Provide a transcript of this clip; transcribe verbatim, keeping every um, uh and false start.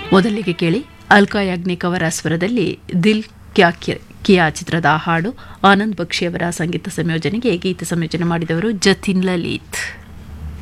ಮೊದಲಿಗೆ ಕೇಳಿ ಅಲ್ಕಾ ಯಾಗ್ನಿಕ್ ಅವರ ಸ್ವರದಲ್ಲಿ ದಿಲ್ ಕ್ಯಾ ಕಿಯಾ ಚಿತ್ರದ ಹಾಡು. ಆನಂದ್ ಬಕ್ಷಿ ಅವರ ಸಂಗೀತ ಸಂಯೋಜನೆಗೆ ಗೀತೆ ಸಂಯೋಜನೆ ಮಾಡಿದವರು ಜತಿನ್ ಲಲಿತ್.